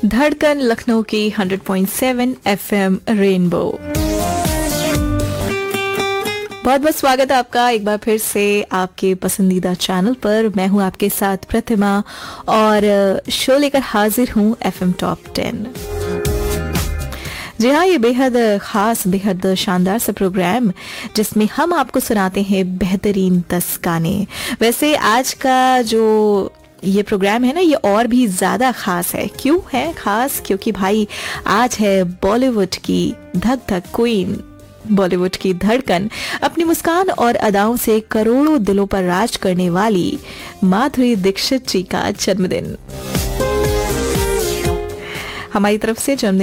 धड़कन लखनऊ की 100.7 FM rainbow. बहुत बहुत स्वागत है आपका एक बार फिर से आपके पसंदीदा चैनल पर। मैं हूं आपके साथ प्रतिमा और शो लेकर हाजिर हूं एफएम टॉप 10। जी हाँ, ये बेहद खास बेहद शानदार सा प्रोग्राम जिसमें हम आपको सुनाते हैं बेहतरीन 10 गाने। वैसे आज का जो ये प्रोग्राम है ना, ये और भी ज्यादा खास है। क्यों है खास? क्योंकि भाई आज है बॉलीवुड की धक धक क्वीन, बॉलीवुड की धड़कन, अपनी मुस्कान और अदाओं से करोड़ों दिलों पर राज करने वाली माधुरी दीक्षित जी का जन्मदिन। हमारी तरफ से जन्मदिन